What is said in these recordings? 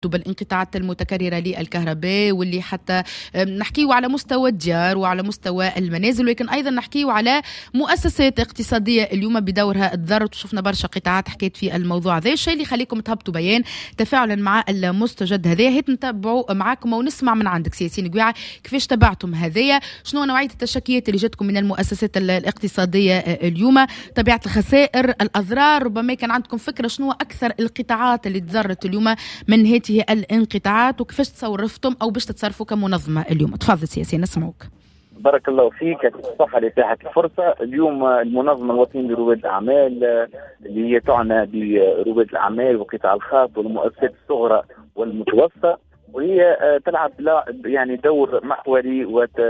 بالانقطاعات المتكررة للكهرباء، واللي حتى نحكيه على مستوى الديار وعلى مستوى المنازل، ولكن أيضا نحكيه على مؤسسات اقتصادية اليوم بدورها تضررت، وشفنا برشا قطاعات حكيت في الموضوع هذا. الشيء اللي يخليكم تهبطوا بيان تفاعلا مع المستجد هذا، هيت نتبعوا معاكم ونسمع من عندك سياسيين قويعة كيفاش تبعتم هذايا، شنو نوعية التشكيات اللي جاتكم من المؤسسات الاقتصادية اليوم، طبيعة الخسائر، الأضرار، ربما كان عندكم فكرة شنو أكثر القطاعات اللي تضررت اليوم من هذه الانقطاعات، وكيفاش تصرفتم او باش تتصرفوا كمنظمه اليوم؟ تفضل سياسي نسمعوك. بارك الله فيك، الصحة لإتاحة الفرصة. اليوم المنظمة الوطنية لرواد الأعمال اللي هي تعنى برواد الأعمال والقطاع الخاص والمؤسسات الصغرى والمتوسطة، وهي تلعب يعني دور محوري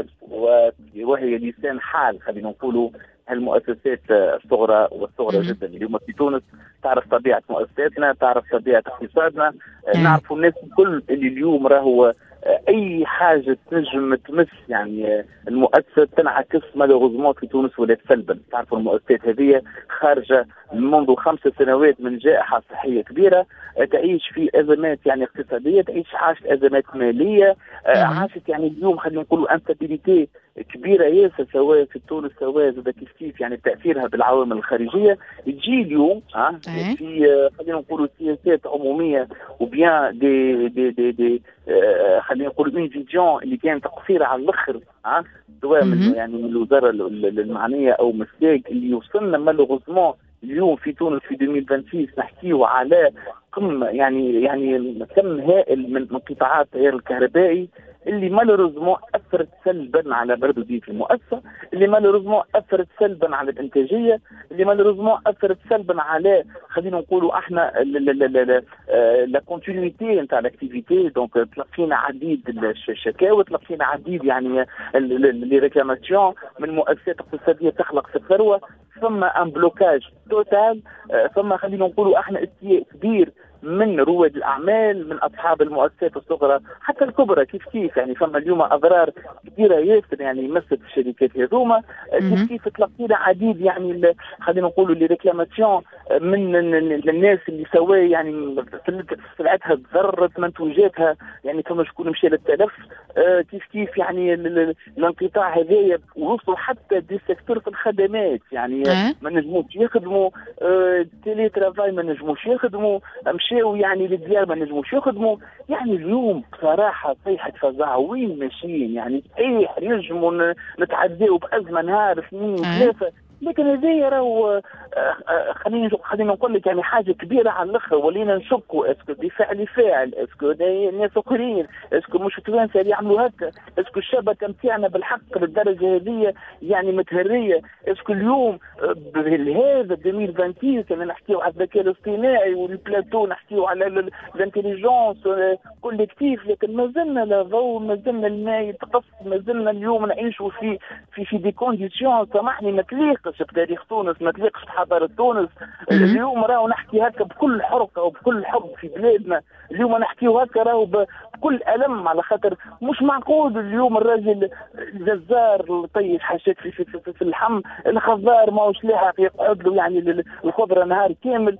وهي لسان حال خلينا نقولوا المؤسسات الصغرى والصغرى جدا اليوم في تونس. تعرف طبيعة مؤسساتنا، تعرف طبيعة اقتصادنا، نعرف الناس الكل اللي اليوم راهو اي حاجه تنجم تمس يعني المؤسسه تنعكس مالوغوزمون في تونس ولات سلبا. تعرفوا المؤسسات هذه خارجه منذ 5 سنوات من جائحه صحيه كبيره، تعيش في ازمات يعني اقتصاديه، عاشت ازمات ماليه، عاشت يعني اليوم خلينا نقولوا انستابيليتي كبيره ياسر، سواء في تونس سواء كيف يعني تاثيرها بالعوامل الخارجيه. تجي اليوم في خلينا نقولوا سياسات عموميه وبيان دي خلينا نقول اون فيجن اللي كانت قصيره على الاخر، سواء من يعني من الوزاره المعنيه او مساك اللي وصلنا مالوغوزمون اليوم في تونس في 2026 نحكيو على قمه يعني كم هائل من قطاعات التيار الكهربائي اللي مالوروزمون اثرت سلبا على بردوديه المؤسسه، اللي مالوروزمون اثرت سلبا على الانتاجيه، اللي مالوروزمون اثرت سلبا على خلينا نقولوا احنا لا كونتينيتي نتاع الاكتيفيتي. دونك تلقينا عديد الشكاوى، تلقينا عديد يعني لي ريكلاماسيون من مؤسسات اقتصاديه تخلق في الثروه، ثم ان بلوكاج توتال، ثم خلينا نقولوا احنا استياء كبير من رواد الاعمال، من اصحاب المؤسسات الصغرى حتى الكبرى كيف يعني. فما اليوم اضرار كبيره ياسر يعني مست الشركات هذوما، كيف تلقينا عديد يعني خلينا نقولوا لي ريكلاماسيون من الناس اللي سواء يعني سلعتها تضررت، منتوجاتها يعني فما شكون مشى للتلف، كيف يعني الانقطاع هذايا وصلوا حتى دي سيكتور في الخدمات يعني ما نجموش يخدموا، تيلي ترافاي ما نجموش يخدموا، مشاو يعني للديار ما نجموش يخدموا. يعني اليوم بصراحه صيحه فزاعه وين ماشيين يعني صحيح نجموا نتعداو بازمه نهار 2 3، لكن هذه راهو خلينا نقول لك يعني حاجه كبيره على الاخر. ولينا نشكوا اسكو بفعل فاعل، اسكو ناس اخرين، اسكو مش توانسه اللي يعملوا هكا، اسكو الشبكه نتاعنا بالحق للدرجه هذه يعني متهريه، اسكو اليوم بهذا 2026 كنا نحكيو على الذكاء الاصطناعي والبلاتو، نحكيو على الانتليجنس كوليكتيف، لكن ما زلنا لا ضوء، ما زلنا الماء يتقص، ما زلنا اليوم نعيشوا في دي كونديسيون سامحني ما تليقش بتاريخ تونس، ما تليقش بحضاره تونس. اليوم راهو نحكي هكا بكل حرقه وبكل حب في بلادنا، اليوم نحكيو هكا راهو بكل الم، على خاطر مش معقول اليوم الراجل الجزار طيب حاشاك في اللحم، الخضار ماهوش لاحق يقعد له يعني الخضره نهار كامل،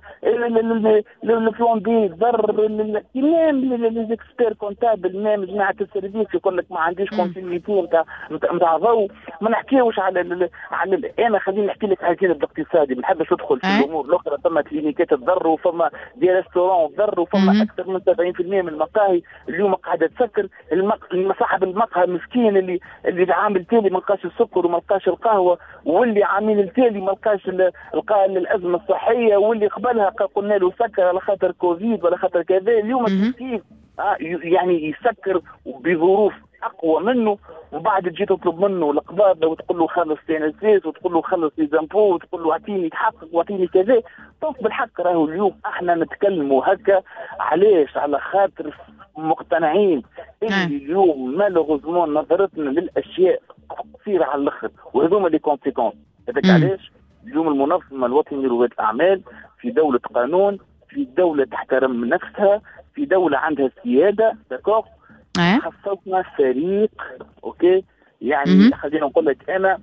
الفلومبي ضر، ميم ليزيكسبير كونتابل، ميم جماعه السيرفيس يقول لك ما عنديش كونتينيتي نتاع ضوء. ما نحكيوش على انا خليني نحكي لك على الجانب الاقتصادي، ما نحبش ندخل في الامور الاخرى. ثم كلينيكات تضر، وفما دي ريستورون تضر، وفما اكثر من 70% من المقاهي اليوم قاعده تسكر. صاحب المقهى مسكين اللي عامل تالي ما لقاش السكر وما لقاش القهوه، واللي عامل التالي ما لقاش الازمه الصحيه، واللي قبلها قلنا له سكر على خاطر كوفيد ولا خاطر كذا. اليوم التسكير يعني يسكر بظروف اقوى منه، وبعد تجي تطلب منه القباضه وتقول له خلص تنسيس وتقول له خلص لي زامبو وتقول له اعطيني تحقق واعطيني كذا. طب بالحق راهو اليوم احنا نتكلموا هكا علاش؟ على خاطر مقتنعين اللي اليوم مالوغوزمون نظرتنا للاشياء قصيره على الاخر، وهذوما لي كونسيكونس. هذاك علاش اليوم المنظمه الوطنيه لرواد الاعمال في دوله قانون، في دوله تحترم نفسها، في دوله عندها سياده، داكوغ. خصصنا فريق اوكي يعني خلينا نقول لك انا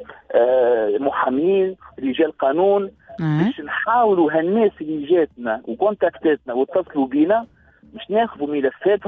محامين رجال قانون باش نحاولوا هالناس اللي جاتنا وكونتاكتاتنا واتصلوا بينا مش ناخذوا ملفات